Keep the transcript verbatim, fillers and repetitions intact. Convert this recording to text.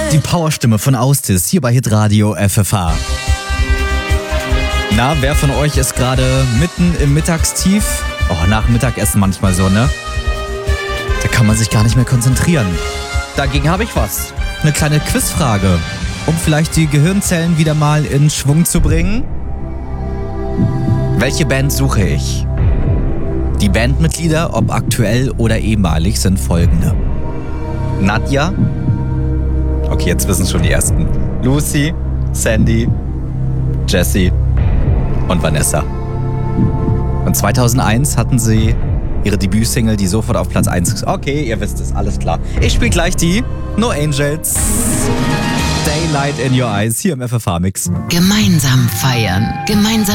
Die Powerstimme von Austis hier bei Hitradio F F H. Na, wer von euch ist gerade mitten im Mittagstief? Oh, nach Mittagessen manchmal so, ne? Da kann man sich gar nicht mehr konzentrieren. Dagegen habe ich was. Eine kleine Quizfrage, um vielleicht die Gehirnzellen wieder mal in Schwung zu bringen. Welche Band suche ich? Die Bandmitglieder, ob aktuell oder ehemalig, sind folgende. Nadja. Okay, jetzt wissen es schon die ersten. Lucy, Sandy, Jessie und Vanessa. Und zweitausendeins hatten sie ihre Debütsingle, die sofort auf Platz eins ist. Okay, ihr wisst es, alles klar. Ich spiele gleich die No Angels. Daylight in Your Eyes hier im F F H-Mix. Gemeinsam feiern, gemeinsam